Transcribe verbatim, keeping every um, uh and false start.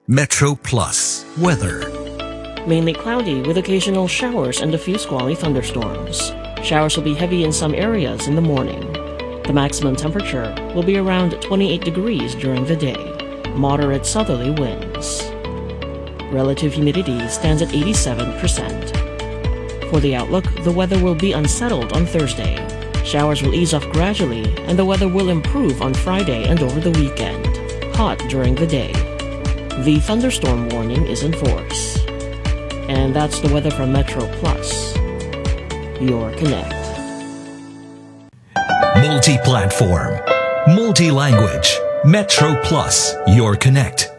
Metro Plus weather. Mainly cloudy with occasional showers and a few squally thunderstorms. Showers will be heavy in some areas in the morning. The maximum temperature will be around twenty-eight degrees during the day. Moderate southerly winds. Relative humidity stands at eighty-seven percent. For the outlook, the weather will be unsettled on Thursday. Showers will ease off gradually, and the weather will improve on Friday and over the weekend. Hot during the day. The thunderstorm warning is in force. And that's the weather from Metro Plus, your Connect. Multi-platform, multi-language, Metro Plus, your Connect.